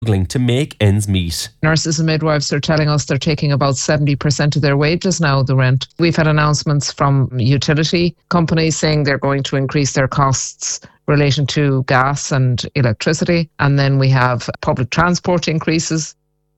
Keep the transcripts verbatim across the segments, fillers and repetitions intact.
struggling to make ends meet. Nurses and midwives are telling us they're taking about seventy percent of their wages now, the rent. We've had announcements from utility companies saying they're going to increase their costs relation to gas and electricity. And then we have public transport increases.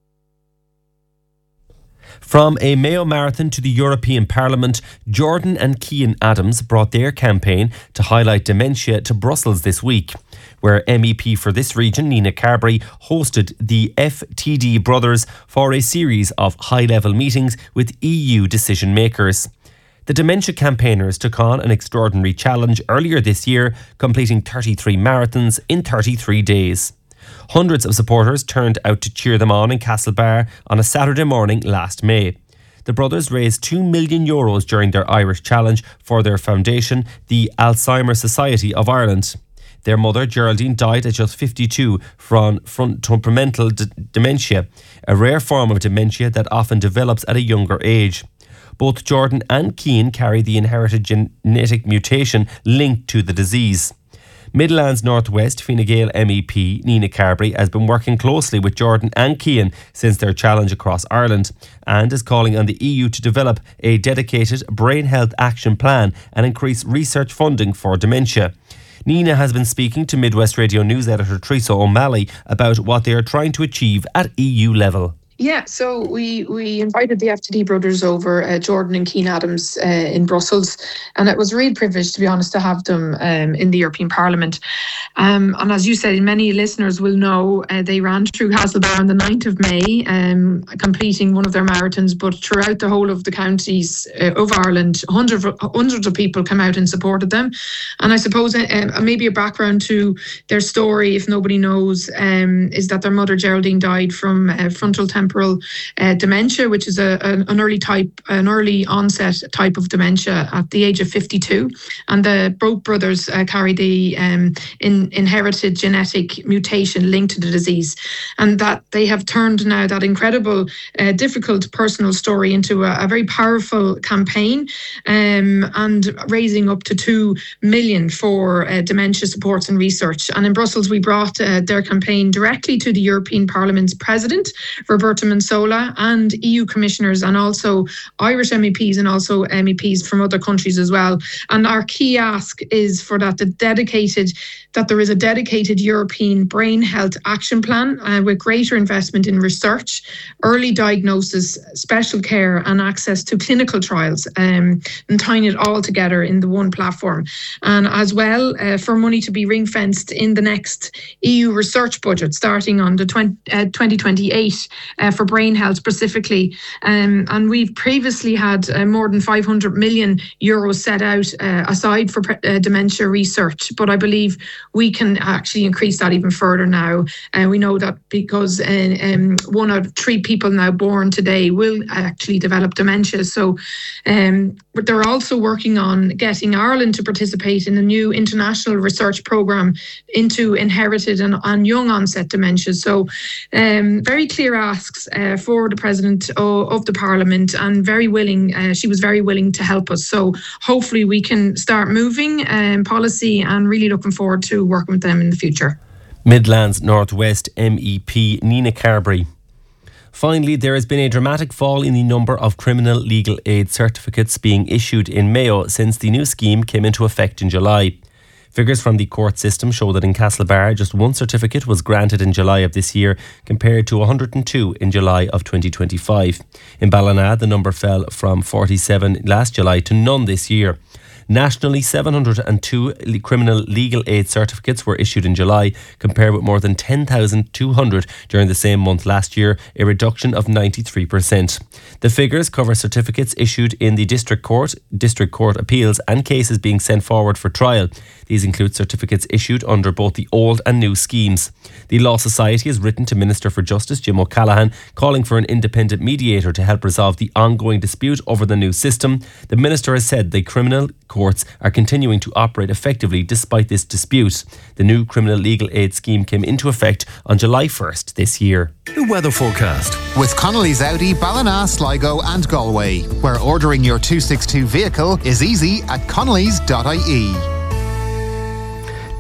From a Mayo Marathon to the European Parliament, Jordan and Cian Adams brought their campaign to highlight dementia to Brussels this week, where M E P for this region, Nina Carberry, hosted the F T D brothers for a series of high-level meetings with E U decision makers. The dementia campaigners took on an extraordinary challenge earlier this year, completing thirty-three marathons in thirty-three days. Hundreds of supporters turned out to cheer them on in Castlebar on a Saturday morning last May. The brothers raised two million euros during their Irish challenge for their foundation, the Alzheimer's Society of Ireland. Their mother, Geraldine, died at just fifty-two from frontotemporal d- dementia, a rare form of dementia that often develops at a younger age. Both Jordan and Cian carry the inherited genetic mutation linked to the disease. Midlands North West Fine Gael M E P Nina Carberry has been working closely with Jordan and Cian since their challenge across Ireland and is calling on the E U to develop a dedicated brain health action plan and increase research funding for dementia. Nina has been speaking to Midwest Radio News editor Teresa O'Malley about what they are trying to achieve at E U level. Yeah, so we, we invited the F T D brothers over, uh, Jordan and Cian Adams, uh, in Brussels, and it was a real privilege, to be honest, to have them um, in the European Parliament. Um, and as you said, many listeners will know, uh, they ran through Castlebar on the ninth of May, um, completing one of their marathons, but throughout the whole of the counties uh, of Ireland, hundreds of, hundreds of people come out and supported them. And I suppose uh, maybe a background to their story, if nobody knows, um, is that their mother Geraldine died from uh, frontal temporal Uh, dementia, which is a, a, an early type, an early onset type of dementia at the age of fifty-two. And the both brothers uh, carry the um, in, inherited genetic mutation linked to the disease. And that they have turned now that incredible, uh, difficult personal story into a, a very powerful campaign um, and raising up to two million for uh, dementia supports and research. And in Brussels, we brought uh, their campaign directly to the European Parliament's President, Roberta Metsola, and E U commissioners, and also Irish M E Ps and also M E Ps from other countries as well. And our key ask is for that the dedicated that there is a dedicated European brain health action plan uh, with greater investment in research, early diagnosis, special care, and access to clinical trials, um, and tying it all together in the one platform. And as well, uh, for money to be ring fenced in the next E U research budget, starting on the twenty twenty-eight. Uh, for brain health specifically. Um, and we've previously had uh, more than five hundred million euros set out uh, aside for pre- uh, dementia research. But I believe we can actually increase that even further now. And uh, we know that because uh, um, one out of three people now born today will actually develop dementia. So um, but they're also working on getting Ireland to participate in a new international research programme into inherited and, and young onset dementia. So um, very clear asks uh, for the President of, of the Parliament, and very willing, uh, she was very willing to help us. So hopefully we can start moving um, policy, and really looking forward to working with them in the future. Midlands North West M E P Nina Carberry. Finally, there has been a dramatic fall in the number of criminal legal aid certificates being issued in Mayo since the new scheme came into effect in July. Figures from the court system show that in Castlebar, just one certificate was granted in July of this year, compared to one hundred two in July of twenty twenty-five. In Ballina, the number fell from forty-seven last July to none this year. Nationally, seven hundred two criminal legal aid certificates were issued in July, compared with more than ten thousand two hundred during the same month last year, a reduction of ninety-three percent. The figures cover certificates issued in the District Court, District Court appeals, and cases being sent forward for trial. These include certificates issued under both the old and new schemes. The Law Society has written to Minister for Justice Jim O'Callaghan, calling for an independent mediator to help resolve the ongoing dispute over the new system. The Minister has said the criminal courts are continuing to operate effectively despite this dispute. The new criminal legal aid scheme came into effect on July first this year. The weather forecast with Connolly's Audi, Ballina, Sligo and Galway, where ordering your two sixty-two vehicle is easy at connellys dot I E.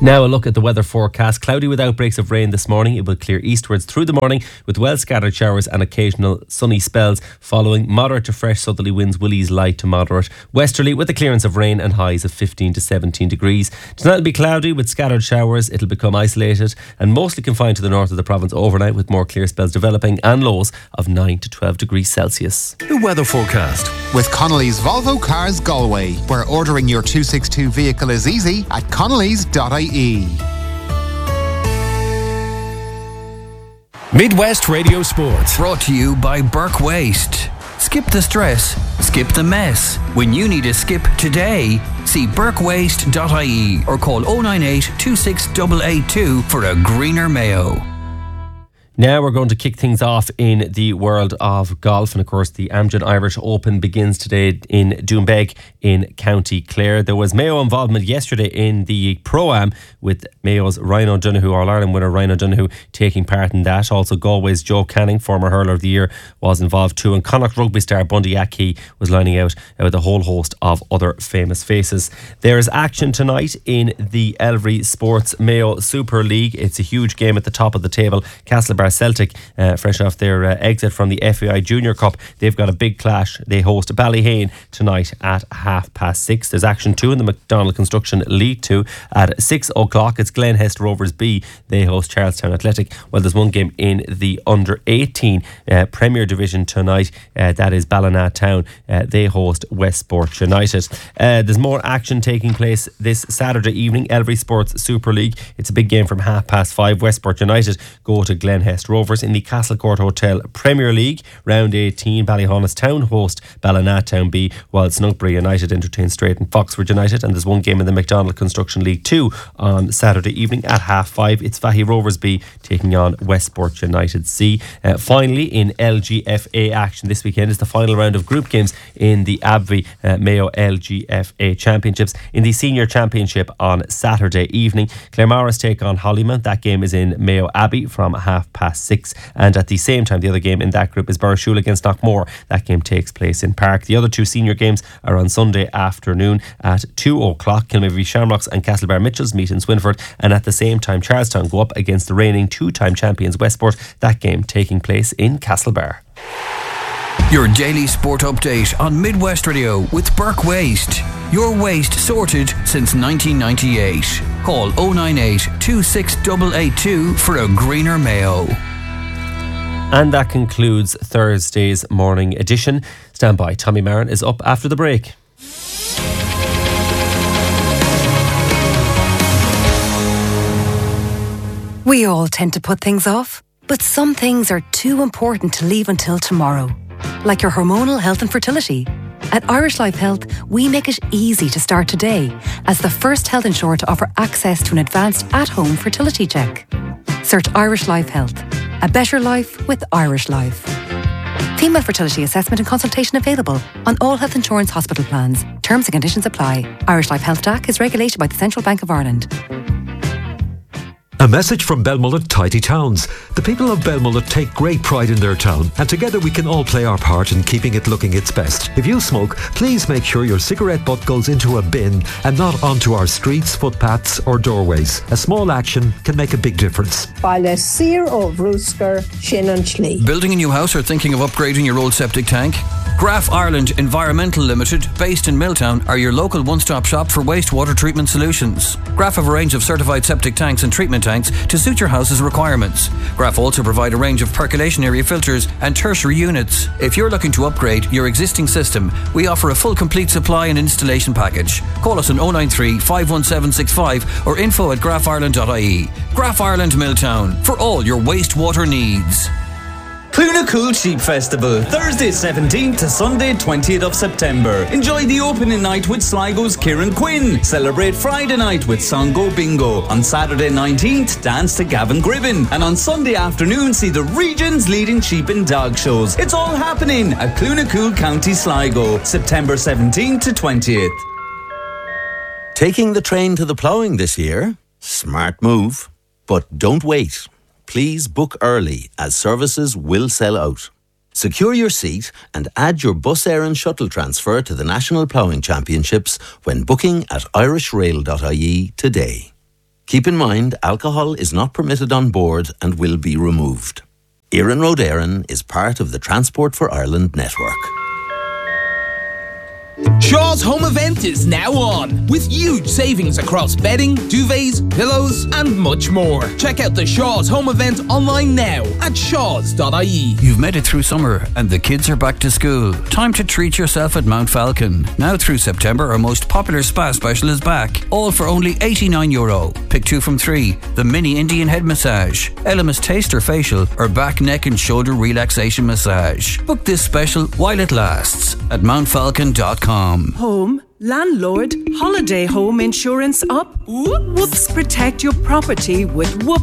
Now a look at the weather forecast. Cloudy with outbreaks of rain this morning. It will clear eastwards through the morning with well scattered showers and occasional sunny spells following. Moderate to fresh southerly winds will ease light to moderate westerly with the clearance of rain and highs of fifteen to seventeen degrees. Tonight will be cloudy with scattered showers. It'll become isolated and mostly confined to the north of the province overnight with more clear spells developing and lows of nine to twelve degrees Celsius. The weather forecast with Connolly's Volvo Cars Galway, where ordering your two sixty-two vehicle is easy at connellys dot I E. Midwest Radio Sports, brought to you by Burke Waste. Skip the stress, skip the mess. When you need a skip today, see burke waste dot I E or call oh nine eight, two six eight eight two for a greener Mayo. Now we're going to kick things off in the world of golf, and of course the Amgen Irish Open begins today in Doonbeg in County Clare. There was Mayo involvement yesterday in the Pro-Am with Mayo's Ryan O'Donoghue, All-Ireland winner Ryan O'Donoghue, taking part in that. Also Galway's Joe Canning, former hurler of the year, was involved too, and Connacht rugby star Bundy Aki was lining out with a whole host of other famous faces. There is action tonight in the Elvery Sports Mayo Super League. It's a huge game at the top of the table. Castlebar Celtic, uh, fresh off their uh, exit from the F A I Junior Cup, they've got a big clash. They host Ballyhane tonight at half past six. There's action too in the McDonald Construction League Two at six o'clock. It's Glenhest Rovers B. They host Charlestown Athletic. Well, there's one game in the under eighteen uh, Premier Division tonight. Uh, that is Ballina Town. Uh, they host Westport United. Uh, there's more action taking place this Saturday evening. Elvery Sports Super League. It's a big game from half past five. Westport United go to Glenhest Rovers. In the Castlecourt Hotel Premier League, round eighteen, Ballyhonus Town host Ballina Town B, while Snugborough United entertain Straighton Foxford United. And there's one game in the McDonald Construction League two on Saturday evening at half five. It's Fahy Rovers B taking on Westport United C. Uh, finally, in L G F A action this weekend is the final round of group games in the Abbey uh, Mayo L G F A Championships. In the Senior Championship on Saturday evening, Claremorris take on Hollymount. That game is in Mayo Abbey from half past six, and at the same time the other game in that group is Burrishoole against Knockmore. That game takes place in Park. The other two senior games are on Sunday afternoon at two o'clock. Kilmavie Shamrocks and Castlebar Mitchells meet in Swinford, and at the same time Charlestown go up against the reigning two-time champions Westport. That game taking place in Castlebar. Your daily sport update on Midwest Radio with Burke Waste. Your waste sorted since nineteen ninety-eight. Call oh nine eight, two six eight eight two for a greener Mayo. And that concludes Thursday's morning edition. Stand by. Tommy Marin is up after the break. We all tend to put things off, but some things are too important to leave until tomorrow. Like your hormonal health and fertility. At Irish Life Health, we make it easy to start today as the first health insurer to offer access to an advanced at-home fertility check. Search Irish Life Health. A better life with Irish Life. Female fertility assessment and consultation available on all health insurance hospital plans. Terms and conditions apply. Irish Life Health D A C is regulated by the Central Bank of Ireland. A message from Belmullet Tidy Towns. The people of Belmullet take great pride in their town, and together we can all play our part in keeping it looking its best. If you smoke, please make sure your cigarette butt goes into a bin and not onto our streets, footpaths or doorways. A small action can make a big difference. Baile Sir of Roosker, Shin and Schlee. Building a new house or thinking of upgrading your old septic tank? Graf Ireland Environmental Limited, based in Milltown, are your local one-stop shop for wastewater treatment solutions. Graf have a range of certified septic tanks and treatment tanks to suit your house's requirements. Graf also provide a range of percolation area filters and tertiary units. If you're looking to upgrade your existing system, we offer a full complete supply and installation package. Call us on oh nine three, five one seven six five or info at graf ireland dot I E. Graf Ireland Milltown, for all your wastewater needs. Clunacool Sheep Festival, Thursday seventeenth to Sunday twentieth of September. Enjoy the opening night with Sligo's Kieran Quinn. Celebrate Friday night with Songo Bingo. On Saturday nineteenth, dance to Gavin Gribben. And on Sunday afternoon, see the region's leading sheep and dog shows. It's all happening at Clunacool County Sligo, September seventeenth to twentieth. Taking the train to the ploughing this year? Smart move. But don't wait. Please book early, as services will sell out. Secure your seat and add your Bus Air and Shuttle transfer to the National Ploughing Championships when booking at irish rail dot I E today. Keep in mind, alcohol is not permitted on board and will be removed. Éireann Road Éireann is part of the Transport for Ireland network. Shaw's Home Event is now on, with huge savings across bedding, duvets, pillows and much more. Check out the Shaw's Home Event online now at shaws dot I E. You've made it through summer and the kids are back to school. Time to treat yourself at Mount Falcon. Now through September, our most popular spa special is back, all for only eighty-nine euro. Pick two from three: the mini Indian head massage, Elemis taster facial, or back, neck and shoulder relaxation massage. Book this special while it lasts at mount falcon dot com. Home, landlord, holiday home insurance up? Whoops, protect your property with Whoop